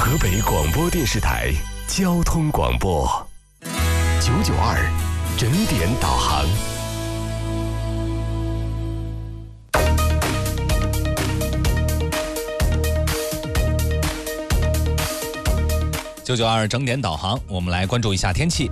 河北广播电视台交通广播992整点导航。 992整点导航，我们来关注一下天气。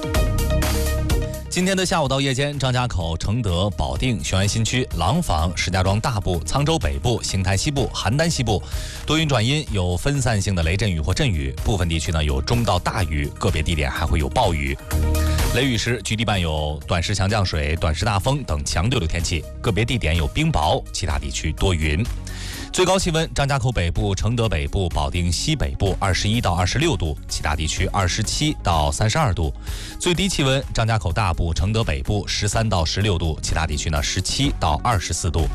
今天的下午到夜间，张家口、承德、保定、雄安新区、廊坊、石家庄大部、沧州北部、邢台西部、邯郸西部多云转阴，有分散性的雷阵雨或阵雨，部分地区呢有中到大雨，个别地点还会有暴雨。雷雨时，局地伴有短时强降水、短时大风等强对流天气，个别地点有冰雹，其他地区多云。最高气温，张家口北部、承德北部、保定西北部21到26度，其他地区27到32度。最低气温，张家口大部、承德北部13到16度，其他地区呢17到24度。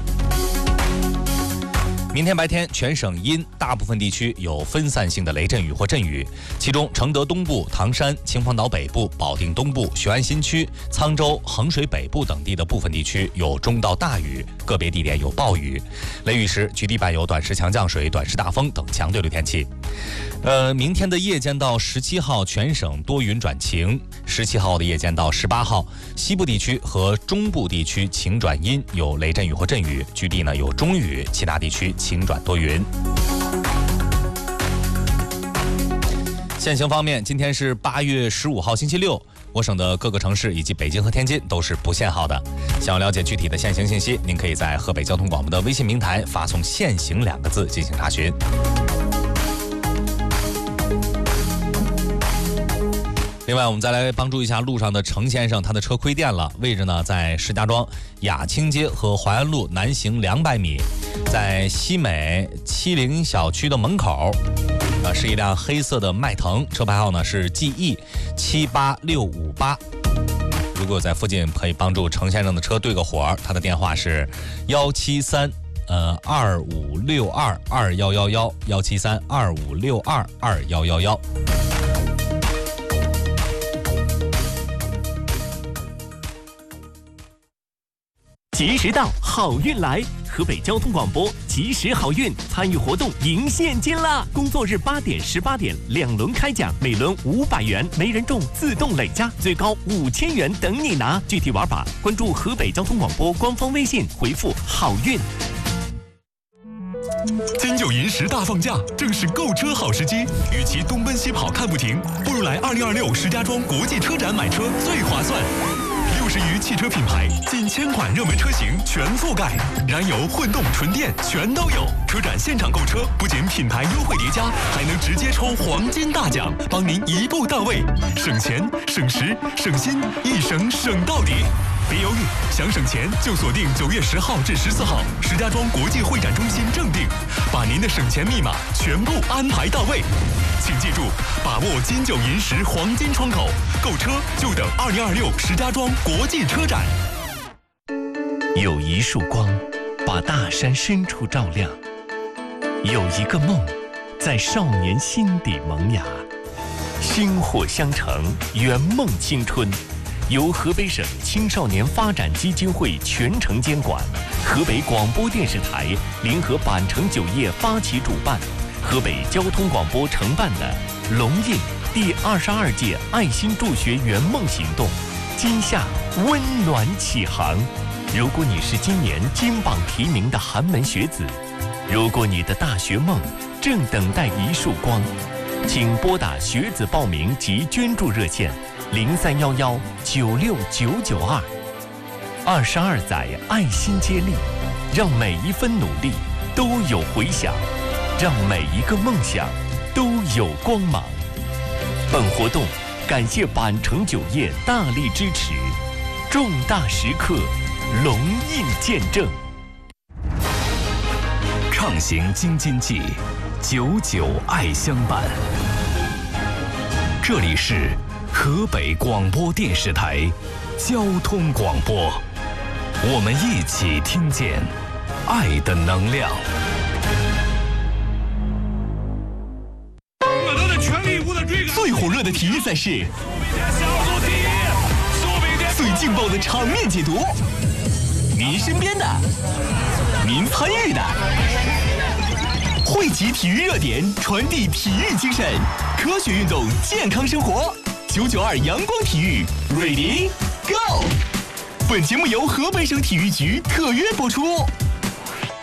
明天白天全省阴，大部分地区有分散性的雷阵雨或阵雨，其中承德东部、唐山、秦皇岛北部、保定东部、雄安新区、沧州、衡水北部等地的部分地区有中到大雨，个别地点有暴雨。雷雨时，局地伴有短时强降水、短时大风等强对流天气。明天的夜间到17号全省多云转晴，17号的夜间到18号，西部地区和中部地区晴转阴，有雷阵雨或阵雨，局地呢有中雨，其他地区晴转多云。限行方面，今天是8月15号星期六，我省的各个城市以及北京和天津都是不限号的。想要了解具体的限行信息，您可以在河北交通广播的微信平台发送“限行”2个字进行查询。另外，我们再来帮助一下路上的程先生，他的车亏电了，位置呢在石家庄雅清街和淮安路南行200米，在西美70小区的门口，是一辆黑色的迈腾，车牌号呢是 GE78658。如果在附近可以帮助程先生的车对个火，他的电话是17325622111，17325622111。 及时到，好运来！河北交通广播及时好运参与活动赢现金啦！工作日8点、18点2轮开奖，每轮500元，没人中自动累加，最高5000元等你拿。具体玩法关注河北交通广播官方微信，回复好运。 金九银十大放假，正是购车好时机。与其东奔西跑看不停，不如来2026石家庄国际车展买车最划算。60余汽车品牌，近1000款热门车型全覆盖，燃油、混动、纯电全都有。车展现场购车，不仅品牌优惠叠加，还能直接抽黄金大奖，帮您一步到位，省钱、省时、省心，一省省到底。别犹豫，想省钱就锁定9月10号至14号石家庄国际会展中心正定，把您的省钱密码全部安排到位。请记住，把握金九银十黄金窗口，购车就等2026石家庄国际车展。 有一束光，把大山深处照亮；有一个梦，在少年心底萌芽。薪火相承，圆梦青春。由河北省青少年发展基金会全程监管，河北广播电视台联合板城酒业发起主办，河北交通广播承办的龙印第22届爱心助学圆梦行动，今夏温暖启航。如果你是今年金榜题名的寒门学子，如果你的大学梦正等待一束光，请拨打学子报名及捐助热线0311969992。22载爱心接力，让每一分努力都有回响，让每一个梦想都有光芒。本活动感谢板城酒业大力支持，重大时刻龙印见证。 畅行京津冀，99爱相伴。这里是河北广播电视台交通广播，我们一起听见爱的能量。 最火热的体育赛事，最劲爆的场面解读，您身边的，您参与的， 汇集体育热点，传递体育精神，科学运动，健康生活。992阳光体育 ，Ready Go！ 本节目由河北省体育局特约播出。